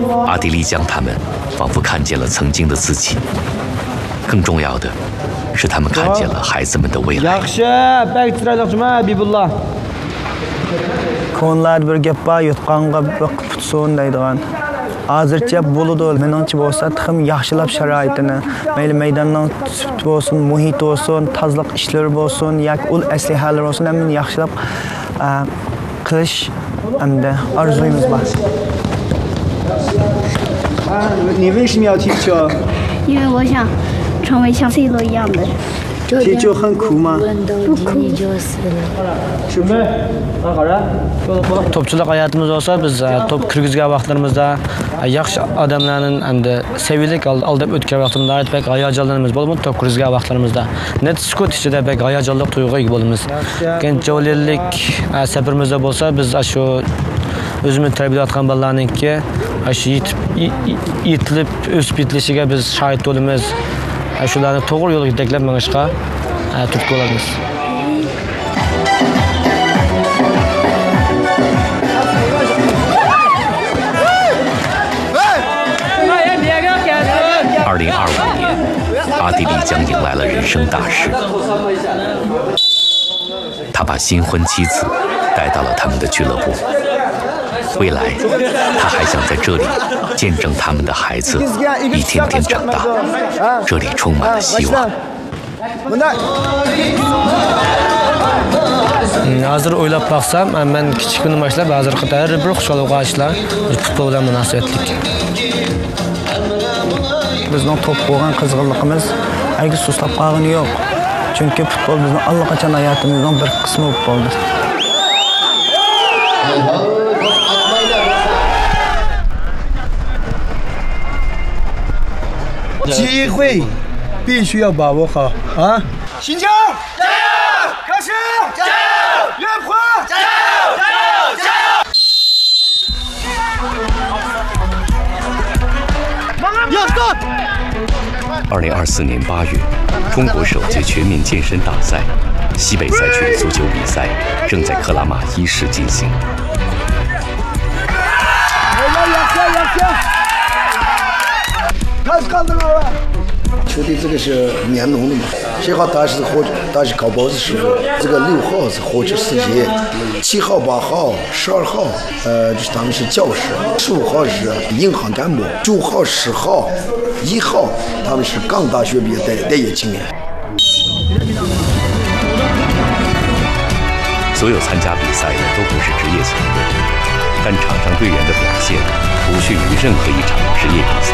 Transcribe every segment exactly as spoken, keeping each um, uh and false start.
阿迪丽江他们仿佛看见了曾经的自己，更重要的是他们看见了孩子们的未来。 Ko'nlar bir gap bor, yutqanga biqib tutsun deydigan. Hozircha bo'ladi, meningcha bo'lsa, ham yaxshilab sharoitini, mayli maydonning sut bo'lsin, muhit bo'lsin, tozalik ishlari bo'lsin, yoki ul aslihalar bo'lsin, hammasini yaxshilab qilish hamda orzuyimiz bor. 你为什么要踢球？ 因为我想成为像 C 罗一样的人。 踢球很苦吗？ 不苦。 Topchilik hayotimiz olsa biz top kirgizgan vaqtlarimizda yaxshi odamlarning endi sevilik aldab o'tgan vaqtimizda aytbek hayajonlarimiz bo'lib top kirgizgan vaqtlarimizda net sukut ichida bek hayajonli tuyg'uga ega bo'lamiz. Kencholik safarimizda bo'lsa biz shu o'zimiz tarbiyalayotgan bolalarningki shu yetilib o'sib yetilishiga biz shohid bo'lamiz. Shularni to'g'ri yo'lga yetaklab mangishga turtki bo'lamiz. 二零二五年，阿迪丽江迎来了人生大事。他把新婚妻子带到了他们的俱乐部。未来，他还想在这里见证他们的孩子一天天长大。这里充满了希望。 Hozir o'ylab baqsam, men kichik kundan boshlab hozirga qadar bir xushxabar ishlar futbol bilan munosabatlik. Bizning top bo'lgan qizg'inligimiz aygi sustab qolgani yo'q. Chunki futbol bizning allaqachon hayotimizning bir qismi bo'ldi. 机会必须要把握好啊！新疆加油！开始加油！岳坡加油！加油！加油！要 stop！ 二零二四年八月，中国首届全民健身大赛西北赛区的足球比赛正在克拉玛依市进行。 开始看这个。 球队这个是棉农的嘛，七号他是获他是烤包子师傅，这个六号是获取四节，七号、八号、十二号，呃，就是他们是教师，十五号是银行干部，九号、十号、一号他们是刚大学毕业待待业青年。 所有参加比赛的都不是职业球队，但场上队员的表现不逊于任何一场职业比赛。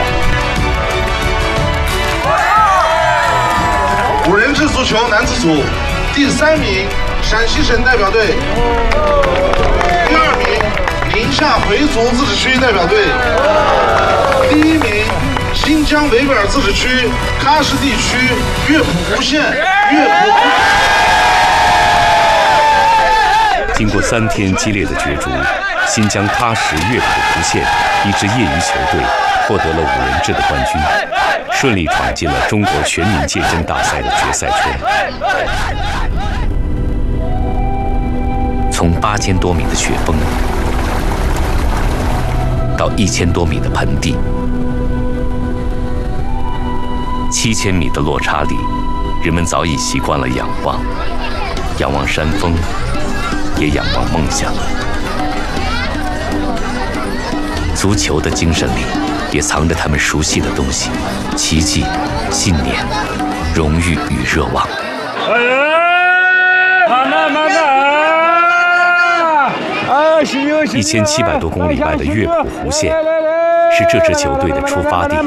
五人制足球男子组第三名，陕西省代表队；第二名，宁夏回族自治区代表队；第一名，新疆维吾尔自治区喀什地区乐谱湖县乐谱湖。 经过三天激烈的角逐，新疆喀什乐谱湖县一支业余球队获得了五人制的冠军。 顺利闯进了中国全民健身大赛的决赛圈。从八千多米的雪峰到一千多米的盆地，七千米的落差里，人们早已习惯了仰望，仰望山峰，也仰望梦想。足球的精神里。 也藏着他们熟悉的东西：奇迹、信念、荣誉与热望。一千七百多公里外的乐谱湖县是这支球队的出发地。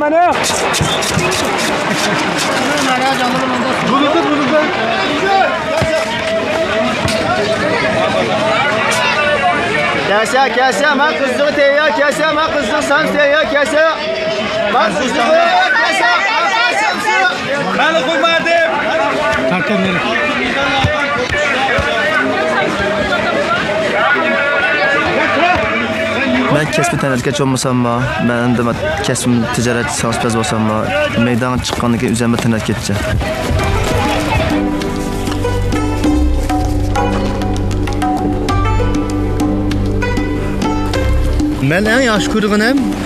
Kese kese ben kızdığı teyye kese ben kızdığı sen teyye kese ben kızdığı kese ben koymadım. Ben kesbi tanıdık olmasam mı? Ben de kesbim ticaret sanatçısı olsam mı? Meydan çıkanlık üzerime tanıdık edeceğim. Ben en yaş kurğunum.